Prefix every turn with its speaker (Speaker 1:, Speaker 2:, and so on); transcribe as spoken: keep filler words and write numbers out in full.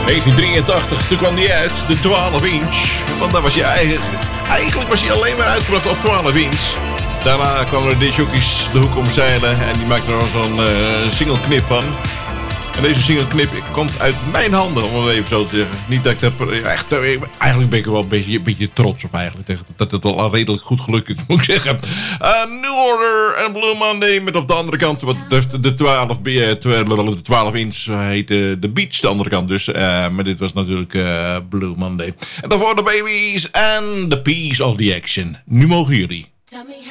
Speaker 1: negentien drieëntachtig, toen kwam die uit, de twaalf inch. Want daar was hij eigenlijk, eigenlijk was hij alleen maar uitgebracht op twaalf inch. Daarna kwamen er discjockeys de hoek omzeilen en die maakten er zo'n uh, single knip van. En deze single knip komt uit mijn handen, om het even zo te zeggen. Niet dat ik dat echt, eigenlijk ben ik er wel een beetje, een beetje trots op eigenlijk. Dat het wel redelijk goed gelukt is, moet ik zeggen. Uh, New Order en Blue Monday met op de andere kant, wat betreft de twaalf, de twaalf inch heet de Beach de andere kant dus. Uh, maar dit was natuurlijk uh, Blue Monday. En daarvoor de Babies en The Piece of the Action. Nu mogen jullie.